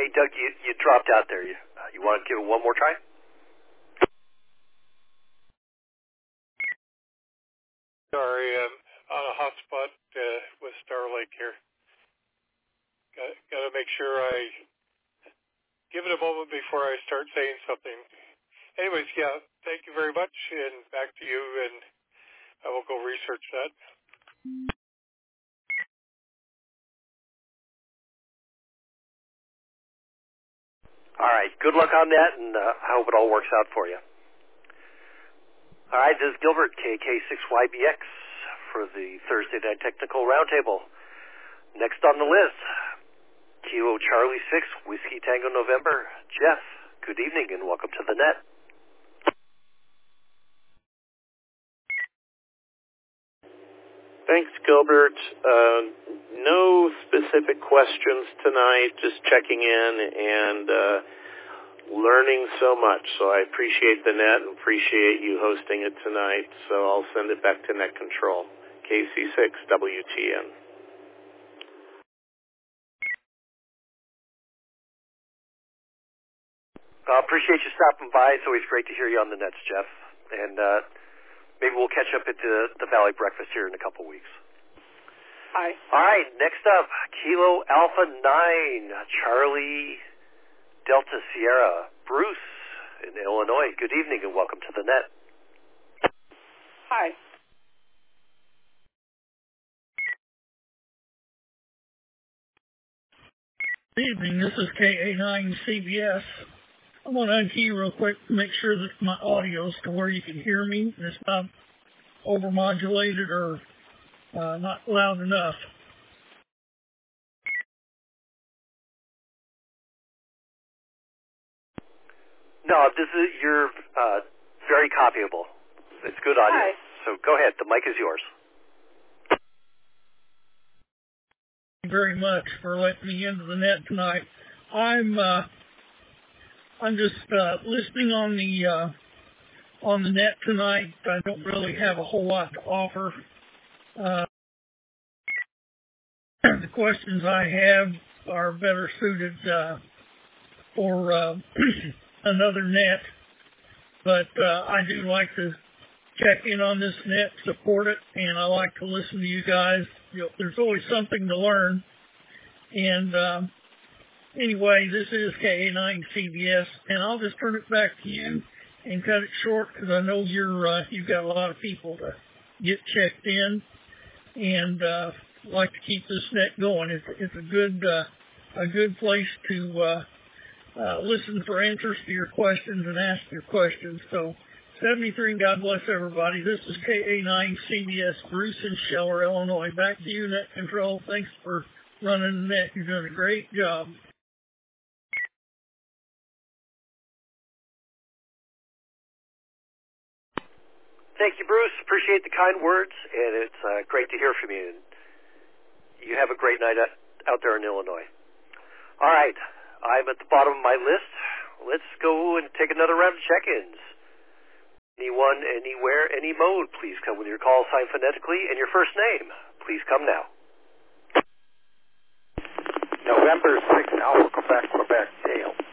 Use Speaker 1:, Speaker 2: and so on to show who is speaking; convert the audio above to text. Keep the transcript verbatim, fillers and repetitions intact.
Speaker 1: Hey, Doug, you, you dropped out there. You, uh, you want to give it one more try?
Speaker 2: Sorry, I'm on a hotspot uh, with Starlink here. Got, got to make sure I give it a moment before I start saying something. Anyways, yeah, thank you very much, and back to you, and I will go research that.
Speaker 1: All right, good luck on that, and uh, I hope it all works out for you. All right, this is Gilbert, K K six Y B X, for the Thursday Night Technical Roundtable. Next on the list, Kilo Charlie six, Whiskey Tango November. Jeff, good evening, and welcome to the net.
Speaker 3: Thanks, Gilbert. Uh, no specific questions tonight, just checking in and uh, learning so much. So I appreciate the net and appreciate you hosting it tonight. So I'll send it back to Net Control. K C six W T N.
Speaker 1: I uh, appreciate you stopping by. It's always great to hear you on the nets, Jeff. And uh, maybe we'll catch up at the, the Valley Breakfast here in a couple weeks.
Speaker 4: Hi.
Speaker 1: All right, next up, Kilo Alpha nine, Charlie Delta Sierra, Bruce in Illinois. Good evening and welcome to the net.
Speaker 4: Hi.
Speaker 5: Good evening, this is K A nine C B S. I want to unkey real quick to make sure that my audio is to where you can hear me and it's not overmodulated or uh, not loud enough.
Speaker 1: No, this is you're uh, very copyable. It's good audio.
Speaker 4: Hi.
Speaker 1: So go ahead, the mic is yours.
Speaker 5: Thank you very much for letting me into the net tonight. I'm uh, I'm just uh, listening on the uh, on the net tonight. I don't really have a whole lot to offer. Uh, the questions I have are better suited uh, for uh, another net, but uh, I do like to check in on this net, support it, and I like to listen to you guys. You know, there's always something to learn. And uh, anyway, this is K A nine C B S, and I'll just turn it back to you and cut it short because I know you're uh, you've got a lot of people to get checked in, and uh, like to keep this net going. It's, it's a good uh, a good place to uh, uh, listen for answers to your questions and ask your questions. So seventy-three, and God bless everybody. This is K A nine C B S, Bruce in Scheller, Illinois. Back to you, Net Control. Thanks for running the net. You're doing a great job.
Speaker 1: Thank you, Bruce. Appreciate the kind words, and it's uh, great to hear from you. You have a great night out there in Illinois. All right, I'm at the bottom of my list. Let's go and take another round of check-ins. Anyone, anywhere, any mode, please come with your call sign phonetically and your first name. Please come now.
Speaker 6: November sixth, Alpha Quebec, Quebec, Dale.